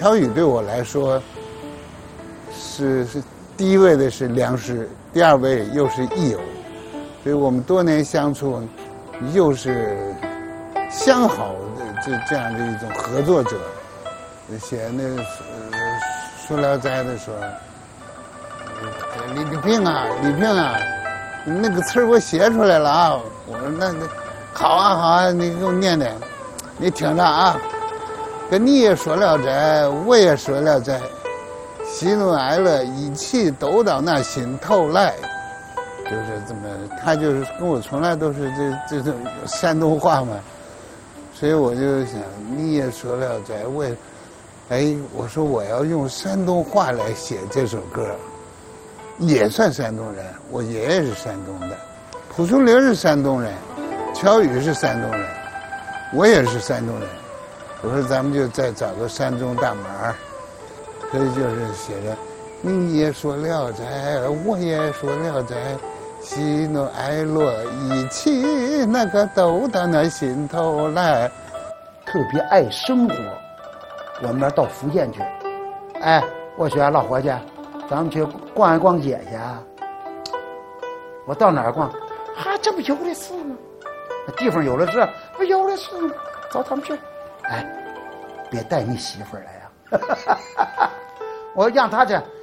乔宇对我来说是第一位的是良师，第二位又是益友，所以我们多年相处，又是相好的这样的一种合作者。写那《塑料斋》的时候，李平啊，那个词儿我写出来了啊！我说那好啊，你给我念念，你听着啊。跟你也说聊斋，我也说聊斋，喜怒哀乐一起都到那心头来，就是这么，他就是跟我从来都是这种山东话嘛，所以我就想你也说聊斋，我说我要用山东话来写这首歌，也算山东人，我爷爷是山东的，蒲松龄是山东人，乔宇是山东人，我也是山东人。我说咱们就再找个山东大门儿，所以就是写着，你也说聊斋，我也说聊斋，喜怒哀乐一起，那个都到那心头来。 特别爱生活，我们那儿到福建去，哎，我说老伙计，咱们去逛一逛街去啊。我到哪儿逛？这不有的是吗？地方有的是，不有的是吗？走，咱们去。哎，别带你媳妇儿来呀！我让他去